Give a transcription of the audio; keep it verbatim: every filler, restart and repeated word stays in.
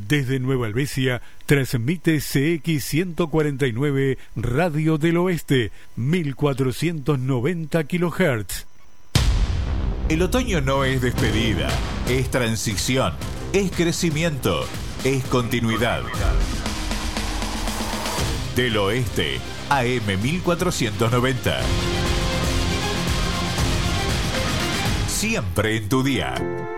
Desde Nueva Helvecia transmite C X ciento cuarenta y nueve Radio del Oeste, mil cuatrocientos noventa kilohertz. El otoño no es despedida, es transición, es crecimiento, es continuidad. Del Oeste, A M mil cuatrocientos noventa. Siempre en tu día.